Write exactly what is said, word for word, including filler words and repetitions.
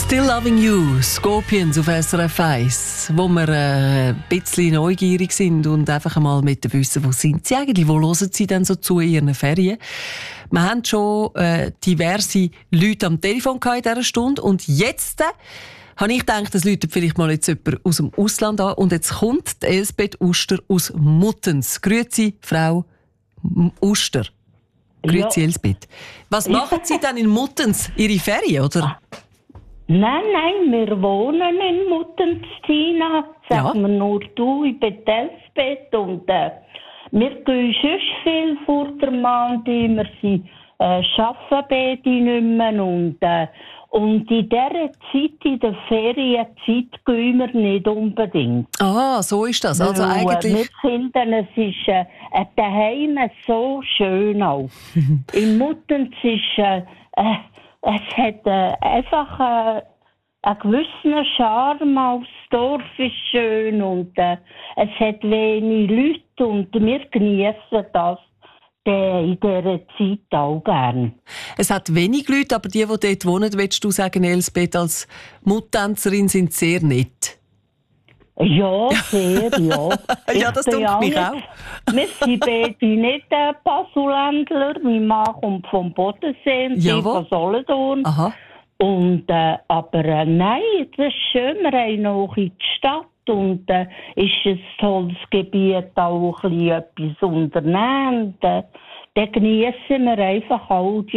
Still Loving You, Scorpions auf S R F eins, wo wir äh, ein bisschen neugierig sind und einfach einmal mit wissen, wo sind sie eigentlich, wo hören sie denn so zu in ihren Ferien. Wir haben schon äh, diverse Leute am Telefon in dieser Stunde und jetzt äh, habe ich gedacht, es läutet vielleicht mal jetzt jemand aus dem Ausland an und jetzt kommt die Elsbeth Uster aus Muttens. Grüezi, Frau Uster. Grüezi, ja. Elsbeth. Was machen Sie denn in Muttens? Ihre Ferien, oder? Nein, nein, wir wohnen in Muttens, Tina. Sag Ja. mir nur du, ich bin die Elsbeth. Und äh, wir gehen schon viel vor der Mann, wir sind äh, arbeiten beide nicht mehr. Und, äh, und in dieser Zeit, in der Ferienzeit, gehen wir nicht unbedingt. Ah, so ist das. Also Weil, äh, eigentlich... Wir finden, es ist äh, daheim so schön auch. In Muttens ist... Äh, äh, Es hat äh, einfach äh, einen gewissen Charme. Auch das Dorf ist schön und äh, es hat wenig Leute und wir genießen das äh, in dieser Zeit auch gern. Es hat wenig Leute, aber die, die dort wohnen, willst du sagen, Elsbeth, als Muttänzerin sind sehr nett. Ja, sehr, ja. Ja, das tut mich nicht, auch. Wir sind beide nicht äh, Basuländler. Mein Mann kommt vom Bodensee und ich von Solothurn. Aha. Und, äh, aber äh, nein, das ist schön. Wir haben noch in die Stadt und äh, ist ein tolles Gebiet, auch ein bisschen etwas unternehmen. Und, äh, dann genießen wir einfach auch die